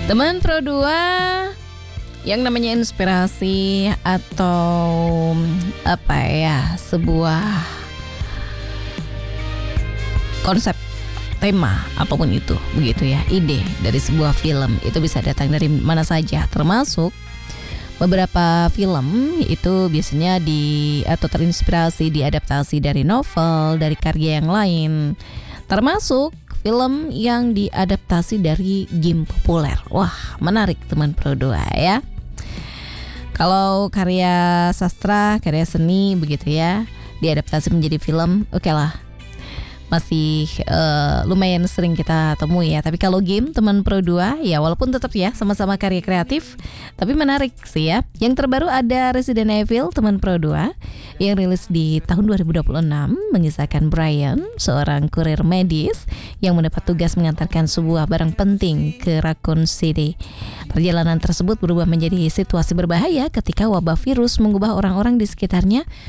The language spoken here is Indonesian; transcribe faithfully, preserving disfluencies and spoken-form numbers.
Teman Pro dua, yang namanya inspirasi atau apa ya, sebuah konsep, tema, apapun itu, begitu ya, ide dari sebuah film itu bisa datang dari mana saja, termasuk beberapa film itu biasanya di atau terinspirasi diadaptasi dari novel, dari karya yang lain, termasuk film yang diadaptasi dari game populer. Wah, menarik teman Pro dua ya. Kalau karya sastra, karya seni begitu ya, diadaptasi menjadi film, oke lah. Masih uh, lumayan sering kita temui ya. Tapi kalau game teman Pro dua ya, walaupun tetap ya sama-sama karya kreatif, tapi menarik sih ya. Yang terbaru ada Resident Evil teman Pro dua yang rilis di tahun dua ribu dua puluh enam, mengisahkan Brian, seorang kurir medis yang mendapat tugas mengantarkan sebuah barang penting ke Raccoon City. Perjalanan tersebut berubah menjadi situasi berbahaya ketika wabah virus mengubah orang-orang di sekitarnya